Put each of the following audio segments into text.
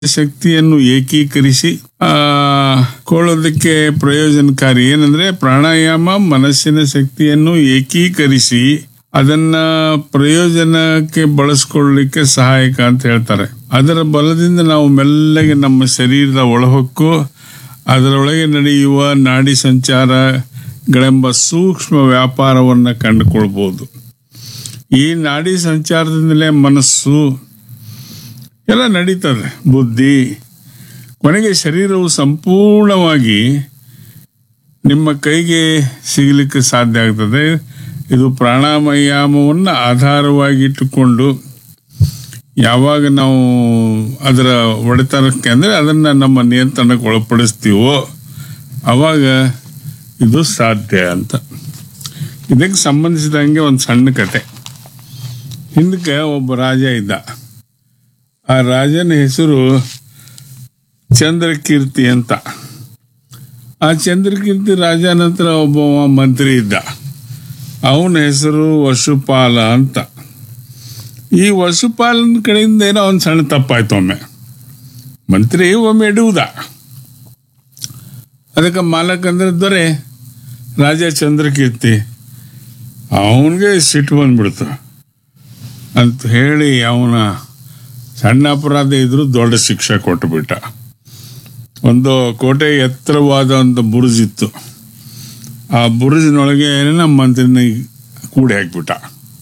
ಶಕ್ತಿಯನ್ನು ಏಕೀಕರಿಸಿ ಕೊಳ್ಳೋದಕ್ಕೆ ಪ್ರಯೋಜನಕಾರಿ. ಏನಂದ್ರೆ ಪ್ರಾಣಾಯಾಮ ಮನಸ್ಸಿನ ಶಕ್ತಿಯನ್ನು ಏಕೀಕರಿಸಿ ಅದನ್ನ ಪ್ರಯೋಜನಕ್ಕೆ ಬಳಸ್ಕೊಳ್ಳಲಿಕ್ಕೆ ಸಹಾಯಕ ಅಂತ ಹೇಳ್ತಾರೆ. ಅದರ ಬಲದಿಂದ ನಾವು ಮೆಲ್ಲಗೆ ನಮ್ಮ ಶರೀರದ ಒಳಹೊಕ್ಕು ಅದರೊಳಗೆ ನಡೆಯುವ ನಾಡಿ ಸಂಚಾರಗಳೆಂಬ ಸೂಕ್ಷ್ಮ ವ್ಯಾಪಾರವನ್ನು ಕಂಡುಕೊಳ್ಬಹುದು. ಈ ನಾಡಿ ಸಂಚಾರದಿಂದಲೇ ಮನಸ್ಸು ಎಲ್ಲ ನಡೀತದೆ, ಬುದ್ಧಿ, ಕೊನೆಗೆ ಶರೀರವು ಸಂಪೂರ್ಣವಾಗಿ ನಿಮ್ಮ ಕೈಗೆ ಸಿಗಲಿಕ್ಕೆ ಸಾಧ್ಯ ಆಗ್ತದೆ. ಇದು ಪ್ರಾಣಾಯಾಮವನ್ನು ಆಧಾರವಾಗಿಟ್ಟುಕೊಂಡು ಯಾವಾಗ ನಾವು ಅದರ ಒಡೆತನಕ್ಕೆ ಅಂದರೆ ಅದನ್ನು ನಮ್ಮ ನಿಯಂತ್ರಣಕ್ಕೆ ಒಳಪಡಿಸ್ತೀವೋ ಆವಾಗ ಇದು ಸಾಧ್ಯ ಅಂತ. ಇದಕ್ಕೆ ಸಂಬಂಧಿಸಿದಂಗೆ ಒಂದು ಸಣ್ಣ ಕತೆ. ಹಿಂದಕ್ಕೆ ಒಬ್ಬ ರಾಜ ಇದ್ದ. ಆ ರಾಜನ ಹೆಸರು ಚಂದ್ರಕೀರ್ತಿ ಅಂತ. ಆ ಚಂದ್ರಕೀರ್ತಿ ರಾಜ ನಂತರ ಒಬ್ಬ ಮಂತ್ರಿ ಇದ್ದ. ಅವನ ಹೆಸರು ವಸುಪಾಲ ಅಂತ. ಈ ವಸುಪಾಲನ ಕಡೆಯಿಂದ ಏನೋ ಒಂದು ಸಣ್ಣ ತಪ್ಪಾಯ್ತು. ಮಂತ್ರಿ ಒಮ್ಮೆ ಇಡುವುದ. ಅದಕ್ಕೆ ಮಾಲಕ್ ಅಂದ್ರೆ ದೊರೆ ರಾಜ ಚಂದ್ರಕೀರ್ತಿ. ಅವನಿಗೆ ಸಿಟ್ಟು ಬಂದ್ಬಿಡ್ತು ಅಂತ ಹೇಳಿ ಅವನ ಸಣ್ಣ ಅಪರಾಧ ಇದ್ರೂ ದೊಡ್ಡ ಶಿಕ್ಷೆ ಕೊಟ್ಟುಬಿಟ್ಟ. ಒಂದು ಕೋಟೆ ಎತ್ತರವಾದ ಒಂದು ಬುರುಜ್ ಇತ್ತು. ಆ ಬುರುಜಿನೊಳಗೆ ನಮ್ಮ ಮಂತ್ರಿನ ಕೂಡಿ ಹಾಕಿಬಿಟ್ಟ.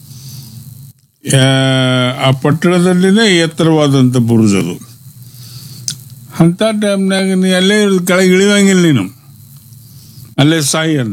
ಆ ಪಟ್ಟಣದಲ್ಲಿನೇ ಎತ್ತರವಾದಂಥ ಬುರುಜ್ ಅದು. ಅಂಥ ಟೈಮ್ನಾಗ ನೀ ಅಲ್ಲೇ ಕೆಳಗೆ ಇಳಿವಂಗಿಲ್ಲ, ನೀನು ಅಲ್ಲೇ ಸಾಯಿ ಅಂದ.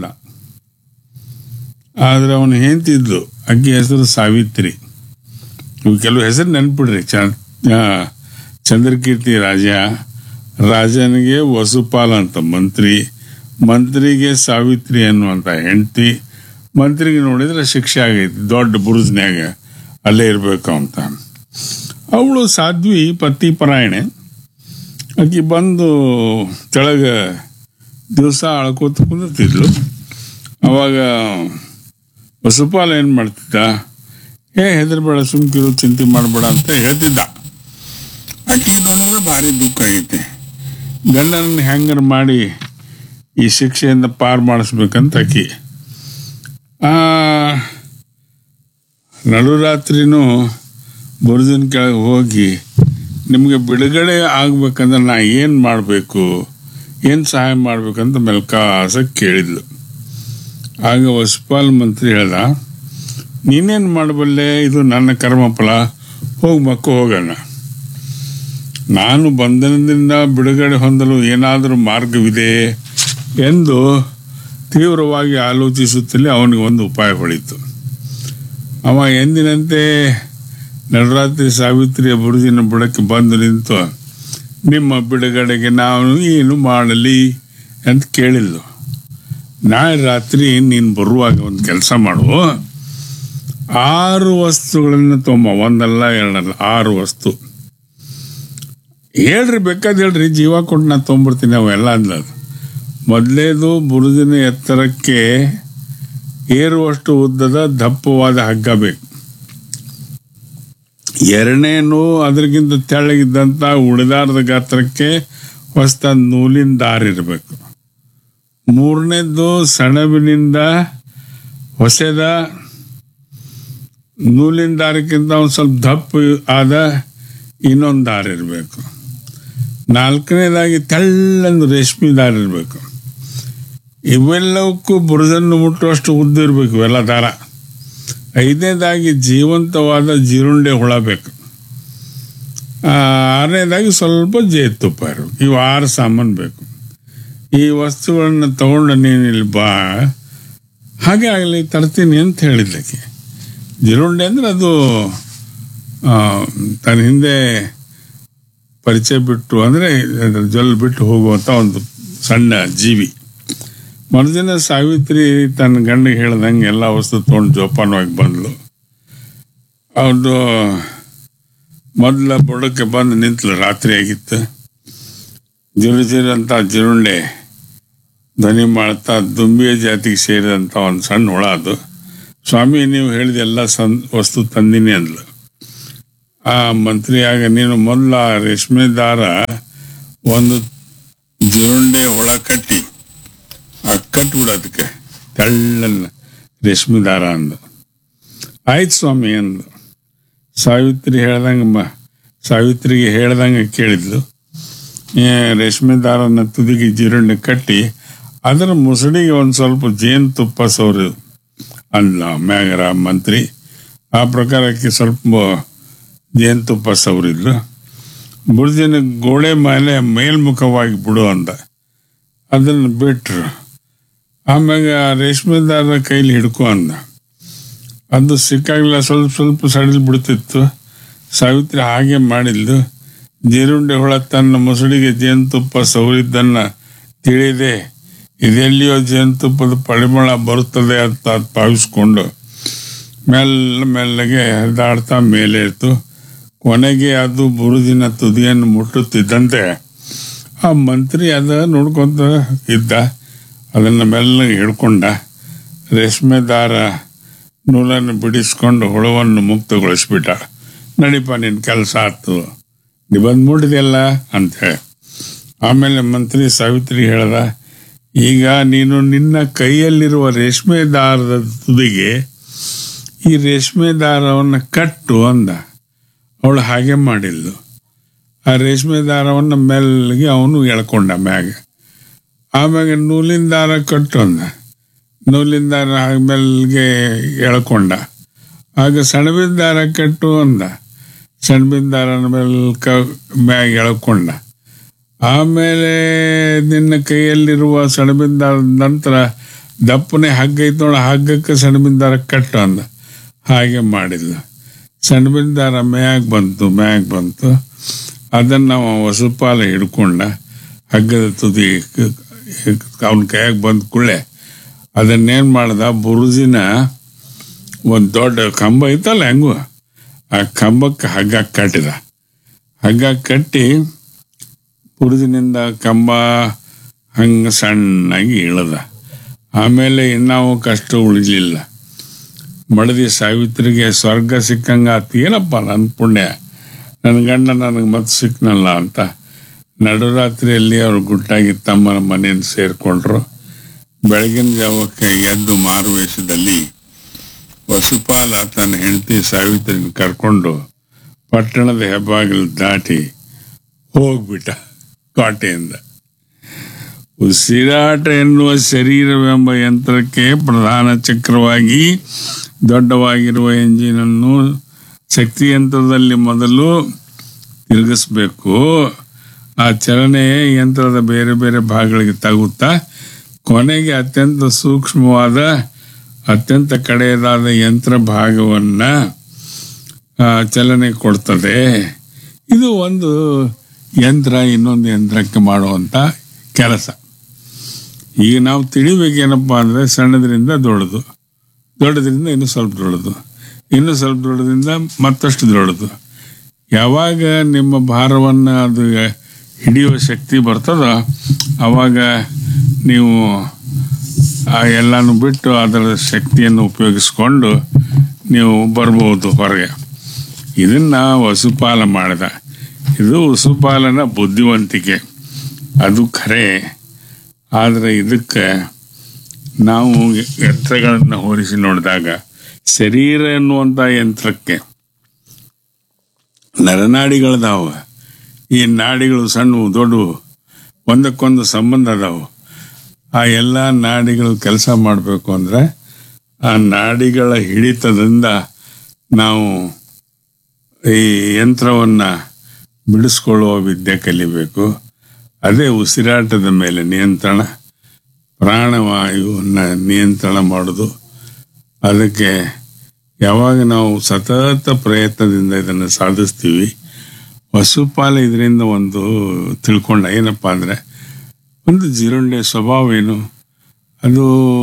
ಆದ್ರೆ ಅವನು ಹೆಂಡ್ತಿದ್ಲು, ಅಕ್ಕಿ ಹೆಸರು ಸಾವಿತ್ರಿ. ಇವು ಕೆಲವು ಹೆಸರು ನೆನ್ಪಿಡ್ರಿ. ಚಂದ್ರಕೀರ್ತಿ ರಾಜ, ರಾಜನಿಗೆ ವಸುಪಾಲ ಅಂತ ಮಂತ್ರಿ, ಮಂತ್ರಿಗೆ ಸಾವಿತ್ರಿ ಅನ್ನುವಂಥ ಹೆಂಡತಿ. ಮಂತ್ರಿಗೆ ನೋಡಿದ್ರೆ ಶಿಕ್ಷೆ ಆಗೈತಿ, ದೊಡ್ಡ ಬುರುಜ್ನ್ಯಾಗ ಅಲ್ಲೇ ಇರಬೇಕು ಅಂತ. ಅವಳು ಸಾಧ್ವಿ ಪತಿ ಪರಾಯಣೆ. ಆಕಿ ಬಂದು ತೆಳಗ ದಿವಸ ಅಳ್ಕೋತ ಕುಂದಿರ್ತಿದ್ಲು. ಅವಾಗ ವಸುಪಾಲ ಏನು ಮಾಡ್ತಿದ್ದ, ಹೆದರ್ಬೇಡ, ಸುಮ್ಕಿರು, ಚಿಂತೆ ಮಾಡಬೇಡ ಅಂತ ಹೇಳ್ತಿದ್ದ. ಆಕಿ ಬಂದಾಗ ಭಾರಿ ದುಃಖ ಆಗೈತೆ. ಗಂಡನ ಹ್ಯಾಂಗರ್ ಮಾಡಿ ಈ ಶಿಕ್ಷೆಯಿಂದ ಪಾರು ಮಾಡಿಸ್ಬೇಕಂತ ಆಕಿ ನಡುರಾತ್ರಿನೂ ಬುರುಜಿನ ಕೆಳಗೆ ಹೋಗಿ ನಿಮಗೆ ಬಿಡುಗಡೆ ಆಗ್ಬೇಕಂದ್ರೆ ನಾ ಏನು ಮಾಡಬೇಕು, ಏನು ಸಹಾಯ ಮಾಡ್ಬೇಕಂತ ಮೆಲ್ಕಾಸ ಕೇಳಿದ್ಲು. ಆಗ ವಸುಪಾಲ್ ಮಂತ್ರಿ ಹೇಳ್ದ, ನೀನೇನು ಮಾಡಬಲ್ಲೆ, ಇದು ನನ್ನ ಕರ್ಮಫಲ, ಹೋಗಿ ಮಕ್ಕಳು ಹೋಗೋಣ. ನಾನು ಬಂಧನದಿಂದ ಬಿಡುಗಡೆ ಹೊಂದಲು ಏನಾದರೂ ಮಾರ್ಗವಿದೆ ಎಂದು ತೀವ್ರವಾಗಿ ಆಲೋಚಿಸುತ್ತಲೇ ಅವನಿಗೆ ಒಂದು ಉಪಾಯ ಹೊಳಿತು. ಅವ ಎಂದಿನಂತೆ ನಡರಾತ್ರಿ ಸಾವಿತ್ರಿಯ ಬುರುಜಿನ ಬುಡಕ್ಕೆ ಬಂದು ನಿಂತು, ನಿಮ್ಮ ಬಿಡುಗಡೆಗೆ ನಾನು ಏನು ಮಾಡಲಿ ಅಂತ ಕೇಳಿದ್ಲು. ನಾಳೆ ರಾತ್ರಿ ನೀನು ಬರುವಾಗ ಒಂದು ಕೆಲಸ ಮಾಡು, 6 ವಸ್ತುಗಳನ್ನು ತೊಂಬ, ಒಂದಲ್ಲ ಎರಡಲ್ಲ, 6 ವಸ್ತು. ಹೇಳ್ರಿ, ಬೇಕಾದ ಹೇಳ್ರಿ, ಜೀವ ಕೊಟ್ಟು ನಾನು ತೊಗೊಂಬರ್ತೀನಿ ಅವೆಲ್ಲ ಅಂದದು. ಮೊದಲೇದು ಬುರುಜಿನ ಎತ್ತರಕ್ಕೆ ಏರುವಷ್ಟು ಉದ್ದದ ದಪ್ಪವಾದ ಹಗ್ಗ ಬೇಕು. ಎರಡನೇನು ಅದಕ್ಕಿಂತ ತೆಳ್ಳಗಿದ್ದಂಥ ಉಳಿದಾರದ ಗಾತ್ರಕ್ಕೆ ಹೊಸ ನೂಲಿನ ದಾರ ಇರಬೇಕು. ಮೂರನೇದು ಸೆಣಬಿನಿಂದ ಹೊಸದ ನೂಲಿನ ದಾರಕ್ಕಿಂತ ಒಂದು ಸ್ವಲ್ಪ ದಪ್ಪ ಆದ ಇನ್ನೊಂದು ದಾರ ಇರಬೇಕು. 4ನೇದಾಗಿ ತೆಳ್ಳಂದು ರೇಷ್ಮೆ ದಾರ ಇರಬೇಕು. ಇವೆಲ್ಲವಕ್ಕೂ ಬುರುಜನ್ನು ಮುಟ್ಟುವಷ್ಟು ಉದ್ದ ಇರಬೇಕು ಇವೆಲ್ಲ ದಾರ. 5ನೇದಾಗಿ ಜೀವಂತವಾದ ಜೀರುಂಡೆ ಹುಳ ಬೇಕು. 6ನೇದಾಗಿ ಸ್ವಲ್ಪ ಜೇನುತುಪ್ಪ ಇರಬೇಕು. ಇವು 6 ಸಾಮಾನು ಬೇಕು. ಈ ವಸ್ತುಗಳನ್ನು ತಗೊಂಡು ನೀನು ಇಲ್ಲಿ ಬಾ, ಹಾಗೆ ಆಗಲಿ ತರ್ತೀನಿ ಅಂತ ಹೇಳಿದ್ದಕ್ಕೆ. ಜೀರುಂಡೆ ಅಂದರೆ ಅದು ತನ್ನ ಹಿಂದೆ ಪರಿಚಯ ಬಿಟ್ಟು ಅಂದರೆ ಜೊಲ್ ಬಿಟ್ಟು ಹೋಗುವಂಥ ಒಂದು ಸಣ್ಣ ಜೀವಿ. ಮರುದಿನ ಸಾವಿತ್ರಿ ತನ್ನ ಗಂಡಿಗೆ ಹೇಳ್ದಂಗೆ ಎಲ್ಲ ವಸ್ತು ತೊಗೊಂಡು ಜೋಪಾನವಾಗಿ ಬಂದಳು. ಅವನು ಮೊದಲ ಬುಡಕ್ಕೆ ಬಂದು ನಿಂತಲು. ರಾತ್ರಿ ಆಗಿತ್ತು. ಜಿರುಜಿರಂಥ ಜಿರುಂಡೆ ಧ್ವನಿ ಮಾಡ್ತಾ ದುಂಬಿಯ ಜಾತಿಗೆ ಸೇರಿದಂಥ ಒಂದು ಸಣ್ಣ ಹುಳ ಅದು. ಸ್ವಾಮಿ, ನೀವು ಹೇಳಿದ ಎಲ್ಲ ವಸ್ತು ತಂದಿನಿ ಅಂದ್ಲು. ಆ ಮಂತ್ರಿಯಾಗ ನೀನು ಮೊದಲ ರೇಷ್ಮೆ ದಾರ ಒಂದು ಜೀರುಂಡೆ ಹುಳ ಕಟ್ಟಿ ಕಟ್ಬಿಡೋದಕ್ಕೆ ತೆಳ್ಳನ್ನ ರೇಷ್ಮೆ ದಾರ ಅಂದ. ಆಯ್ತು ಸ್ವಾಮಿ ಅಂದು. ಸಾವಿತ್ರಿಗೆ ಹೇಳ್ದಂಗೆ ಕೇಳಿದ್ಲು. ರೇಷ್ಮೆ ದಾರನ ತುದಿಗೆ ಜೀರುಂಡೆ ಕಟ್ಟಿ ಅದರ ಮುಸುಡಿಗೆ ಒಂದು ಸ್ವಲ್ಪ ಜೇನುತುಪ್ಪ ಸೌರಿ ಅಂದ್ಲ ಮ್ಯಾಗರ ಮಂತ್ರಿ. ಆ ಪ್ರಕಾರಕ್ಕೆ ಸ್ವಲ್ಪ ಜೇನುತುಪ್ಪ ಸೌರಿದ್ಲು. ಬುರ್ಜಿನ ಗೋಡೆ ಮೇಲೆ ಮೇಲ್ಮುಖವಾಗಿ ಬಿಡು ಅಂದ. ಅದನ್ನು ಬಿಟ್ರು. ಆಮ್ಯಾಗ ರೇಷ್ಮೆ ದಾರ ಕೈಲಿ ಹಿಡ್ಕೊ ಅಂದ. ಅದು ಸಿಕ್ಕಾಗಲಿಲ್ಲ, ಸ್ವಲ್ಪ ಸ್ವಲ್ಪ ಸಡಿಲ್ ಬಿಡ್ತಿತ್ತು. ಸಾವಿತ್ರಿ ಹಾಗೆ ಮಾಡಿದ್ಲು. ಜೀರುಂಡೆ ಹುಳ ತನ್ನ ಮುಸುಡಿಗೆ ಜೇನುತುಪ್ಪ ಸೌರಿದ್ದನ್ನು ತಿಳಿದೆ ಇದೆಲ್ಲಿಯೋ ಜೇನುತುಪ್ಪದ ಪರಿಮಳ ಬರುತ್ತದೆ ಅಂತ ಭಾವಿಸ್ಕೊಂಡು ಮೆಲ್ಲಗೆ ಹರಿದಾಡ್ತಾ ಮೇಲೆ ಇತ್ತು. ಕೊನೆಗೆ ಅದು ಬುರುಜಿನ ತುದಿಯನ್ನು ಮುಟ್ಟುತ್ತಿದ್ದಂತೆ ಆ ಮಂತ್ರಿ ಅದ ನೋಡ್ಕೊಂತ ಇದ್ದ. ಅದನ್ನು ಮೆಲ್ಲಗೆ ಹಿಡ್ಕೊಂಡ. ರೇಷ್ಮೆ ದಾರ ನೂಲನ್ನು ಬಿಡಿಸ್ಕೊಂಡು ಹುಳವನ್ನು ಮುಕ್ತಗೊಳಿಸ್ಬಿಟ್ಟ. ನಡಿಪ ನಿನ್ನ ಕೆಲಸ ಆಯ್ತು, ನೀ ಬಂದು ಮುಟ್ಟಿದೆಲ್ಲ ಅಂತೇಳಿ. ಆಮೇಲೆ ಮಂತ್ರಿ ಸಾವಿತ್ರಿ ಹೇಳ್ದ, ಈಗ ನೀನು ನಿನ್ನ ಕೈಯಲ್ಲಿರುವ ರೇಷ್ಮೆ ದಾರದ ತುದಿಗೆ ಈ ರೇಷ್ಮೆ ದಾರವನ್ನು ಕಟ್ಟು ಅಂದ. ಅವಳು ಹಾಗೆ ಮಾಡಿದ್ಲು. ಆ ರೇಷ್ಮೆ ದಾರವನ್ನು ಮೆಲ್ಲಗೆ ಅವನು ಎಳ್ಕೊಂಡ ಮ್ಯಾಗ. ಆಮ್ಯಾಗ ನೂಲಿನ ದಾರ ಕಟ್ಟು ಅಂದ. ನೂಲಿನ ದಾರ ಮೆಲ್ಲಗೆ ಎಳ್ಕೊಂಡ. ಆಗ ಸೆಣಬಿನ ದಾರ ಕಟ್ಟು ಅಂದ. ಸೆಣಬಿನ ದಾರನ ಮ್ಯಾಗ ಎಳ್ಕೊಂಡ. ಆಮೇಲೆ ನಿನ್ನ ಕೈಯಲ್ಲಿರುವ ಸೆಣಬಿನ ದಾರದ ನಂತರ ದಪ್ಪನೆ ಹಗ್ಗ ಐತೋಳ ಹಗ್ಗಕ್ಕೆ ಸೆಣಬಿನ ದಾರ ಕಟ್ಟು ಅಂದ. ಹಾಗೆ ಮಾಡಿದ್ಲು. ಸೆಣಬಿನ ದಾರ ಮ್ಯಾಗ ಬಂತು. ಅದನ್ನು ನಾವು ವಸುಪಾಲ ಹಿಡ್ಕೊಂಡ. ಹಗ್ಗದ ತುದಿ ಅವನ ಕೈಯಾಗ ಬಂದ ಕೂಡಲೇ ಅದನ್ನೇನು ಮಾಡ್ದ, ಬುರುಜಿನ ಒಂದು ದೊಡ್ಡ ಕಂಬ ಐತಲ್ಲ ಹೆಂಗು, ಆ ಕಂಬಕ್ಕೆ ಹಗ್ಗ ಕಟ್ಟಿದ. ಹಗ್ಗ ಕಟ್ಟಿ ಬುರುಜಿನಿಂದ ಕಂಬ ಹಂಗೆ ಸಣ್ಣಾಗಿ ಇಳದ. ಆಮೇಲೆ ಇನ್ನಾವು ಕಷ್ಟ ಉಳಿಲಿಲ್ಲ. ಮಡದಿ ಸಾವಿತ್ರಿಗೆ ಸ್ವರ್ಗ ಸಿಕ್ಕಂಗ ಆತು. ಏನಪ್ಪ ನನ್ನ ಪುಣ್ಯ, ನನ್ನ ಗಂಡ ನನಗೆ ಮತ್ತೆ ಸಿಕ್ಕನಲ್ಲ ಅಂತ ನಡುರಾತ್ರಿಯಲ್ಲಿ ಅವರು ಗುಟ್ಟಾಗಿ ತಮ್ಮನ ಮನೆಯನ್ನು ಸೇರಿಕೊಂಡ್ರು. ಬೆಳಗಿನ ಜಾವಕ್ಕೆ ಎದ್ದು ಮಾರುವೇಷದಲ್ಲಿ ವಸುಪಾಲ ತನ್ನ ಹೆಂಡತಿ ಸಾವಿತ್ರಿನ ಕರ್ಕೊಂಡು ಪಟ್ಟಣದ ಹೆಬ್ಬಾಗಿಲು ದಾಟಿ ಹೋಗ್ಬಿಟ್ಟ ಕೋಟೆಯಿಂದ. ಉಸಿರಾಟ ಎನ್ನುವ ಶರೀರವೆಂಬ ಯಂತ್ರಕ್ಕೆ ಪ್ರಧಾನ ಚಕ್ರವಾಗಿ ದೊಡ್ಡವಾಗಿರುವ ಎಂಜಿನನ್ನು ಶಕ್ತಿ ಯಂತ್ರದಲ್ಲಿ ಮೊದಲು ತಿರುಗಿಸ್ಬೇಕು. ಆ ಚಲನೆ ಯಂತ್ರದ ಬೇರೆ ಬೇರೆ ಭಾಗಗಳಿಗೆ ತಗುತ್ತಾ ಕೊನೆಗೆ ಅತ್ಯಂತ ಸೂಕ್ಷ್ಮವಾದ ಅತ್ಯಂತ ಕಡೆಯದಾದ ಯಂತ್ರ ಭಾಗವನ್ನು ಚಲನೆ ಕೊಡ್ತದೆ. ಇದು ಒಂದು ಯಂತ್ರ ಇನ್ನೊಂದು ಯಂತ್ರಕ್ಕೆ ಮಾಡುವಂಥ ಕೆಲಸ. ಈಗ ನಾವು ತಿಳಿಬೇಕೇನಪ್ಪ ಅಂದರೆ ಸಣ್ಣದ್ರಿಂದ ದೊಡ್ಡದು, ದೊಡ್ಡದ್ರಿಂದ ಇನ್ನೂ ಸ್ವಲ್ಪ ದೊಡ್ಡದು, ಇನ್ನೂ ಸ್ವಲ್ಪ ದೊಡ್ಡದ್ರಿಂದ ಮತ್ತಷ್ಟು ದೊಡ್ಡದು. ಯಾವಾಗ ನಿಮ್ಮ ಭಾರವನ್ನು ಅದು ಹಿಡಿಯುವ ಶಕ್ತಿ ಬರ್ತದೋ ಆವಾಗ ನೀವು ಆ ಎಲ್ಲನೂ ಬಿಟ್ಟು ಅದರ ಶಕ್ತಿಯನ್ನು ಉಪಯೋಗಿಸ್ಕೊಂಡು ನೀವು ಬರ್ಬೋದು ಹೊರಗೆ. ಇದನ್ನು ವಸುಪಾಲ ಮಾಡಿದ. ಇದು ವಸುಪಾಲನ ಬುದ್ಧಿವಂತಿಕೆ, ಅದು ಖರೆ. ಆದರೆ ಇದಕ್ಕೆ ನಾವು ಯಂತ್ರಗಳನ್ನು ಹೋಲಿಸಿ ನೋಡಿದಾಗ ಶರೀರ ಎನ್ನುವಂಥ ಯಂತ್ರಕ್ಕೆ ನರನಾಡಿಗಳದಾವ. ಈ ನಾಡಿಗಳು ಸಣ್ಣವು ದೊಡ್ಡವು, ಒಂದಕ್ಕೊಂದು ಸಂಬಂಧ ಅದಾವು. ಆ ಎಲ್ಲ ನಾಡಿಗಳು ಕೆಲಸ ಮಾಡಬೇಕು ಅಂದರೆ ಆ ನಾಡಿಗಳ ಹಿಡಿತದಿಂದ ನಾವು ಈ ಯಂತ್ರವನ್ನು ಬಿಡಿಸ್ಕೊಳ್ಳುವ ವಿದ್ಯೆ ಕಲಿಬೇಕು. ಅದೇ ಉಸಿರಾಟದ ಮೇಲೆ ನಿಯಂತ್ರಣ, ಪ್ರಾಣವಾಯುವನ್ನು ನಿಯಂತ್ರಣ ಮಾಡೋದು. ಅದಕ್ಕೆ ಯಾವಾಗ ನಾವು ಸತತ ಪ್ರಯತ್ನದಿಂದ ಇದನ್ನು ಸಾಧಿಸ್ತೀವಿ. ವಸುಪಾಲ ಇದರಿಂದ ಒಂದು ತಿಳ್ಕೊಂಡ ಏನಪ್ಪ ಅಂದರೆ, ಒಂದು ಜೀರುಂಡೆ ಸ್ವಭಾವ ಏನು, ಅದು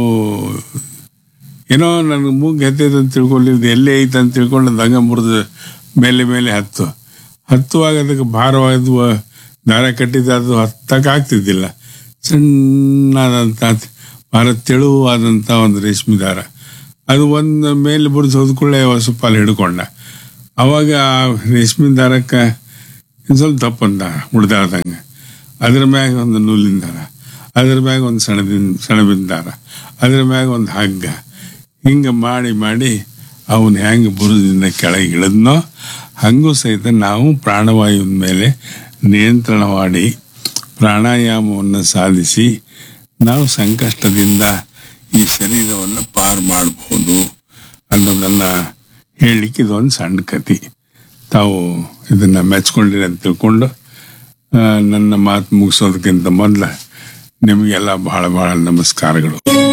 ಏನೋ ನನಗೆ ಮೂಗು ಎತ್ತೈತೆ ಅಂತ ತಿಳ್ಕೊಂಡಿದ್ದು, ಎಲ್ಲೇ ಐತೆ ಅಂತ ತಿಳ್ಕೊಂಡು ದಂಗ ಮುರಿದು ಮೇಲೆ ಹತ್ತುವಾಗ ಅದಕ್ಕೆ ಭಾರವಾದ ದಾರ ಕಟ್ಟಿದ್ದು ಅದು ಹತ್ತಕ್ಕಾಗ್ತಿದ್ದಿಲ್ಲ. ಸಣ್ಣಾದಂಥ ಭಾರ ತೆಳುವಾದಂಥ ಒಂದು ರೇಷ್ಮೆ ದಾರ, ಅದು ಒಂದು ಮೇಲೆ ಬುರ್ಜು ಹೋದ್ಕೊಳ್ಳೆ ವಸುಪಾಲ ಹಿಡ್ಕೊಂಡ. ಅವಾಗ ಆ ರೇಷ್ಮೆ ದಾರಕ್ಕೆ ಇನ್ನು ಸ್ವಲ್ಪ ದಪ್ಪಂದ ಉಳ್ದಾಡ್ದಂಗೆ, ಅದ್ರ ಮ್ಯಾಗ ಒಂದು ನೂಲಿನ ದಾರ, ಅದ್ರ ಮ್ಯಾಗ ಒಂದು ಸೆಣಬಿನ ದಾರ, ಅದ್ರ ಮ್ಯಾಗ ಒಂದು ಹಗ್ಗ, ಹಿಂಗೆ ಮಾಡಿ ಮಾಡಿ ಅವನು ಹೆಂಗೆ ಬುರುದಿಂದ ಕೆಳಗೆ ಇಳಿದ್ನೋ ಹಂಗೂ ಸಹಿತ ನಾವು ಪ್ರಾಣವಾಯುವಿನ ಮೇಲೆ ನಿಯಂತ್ರಣ ಮಾಡಿ ಪ್ರಾಣಾಯಾಮವನ್ನು ಸಾಧಿಸಿ ನಾವು ಸಂಕಷ್ಟದಿಂದ ಈ ಶರೀರವನ್ನು ಪಾರು ಮಾಡಬಹುದು ಅನ್ನೋದನ್ನು ಹೇಳಲಿಕ್ಕೆ ಇದೊಂದು ಸಣ್ಣ ಕತೆ. ತಾವು ಇದನ್ನು ಮೆಚ್ಕೊಂಡಿರಿ ಅಂತ ತಿಳ್ಕೊಂಡು ನನ್ನ ಮಾತು ಮುಗಿಸೋದಕ್ಕಿಂತ ಮೊದಲು ನಿಮಗೆಲ್ಲ ಬಹಳ ಬಹಳ ನಮಸ್ಕಾರಗಳು.